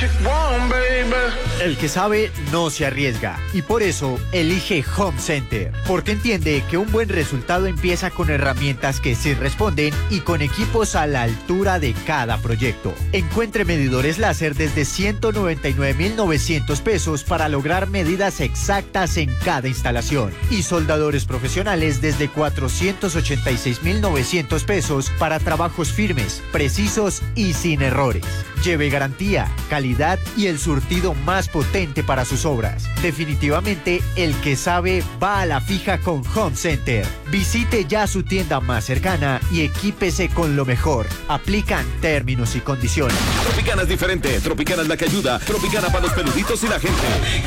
El que sabe no se arriesga y por eso elige Home Center, porque entiende que un buen resultado empieza con herramientas que sí responden y con equipos a la altura de cada proyecto. Encuentre medidores láser desde 199.900 pesos para lograr medidas exactas en cada instalación y soldadores profesionales desde 486.900 pesos para trabajos firmes, precisos y sin errores. Lleve garantía, calidad y el surtido más potente para sus obras. Definitivamente, el que sabe va a la fija con Home Center. Visite ya su tienda más cercana y equípese con lo mejor. Aplican términos y condiciones. Tropicana es diferente. Tropicana es la que ayuda. Tropicana para los peluditos y la gente.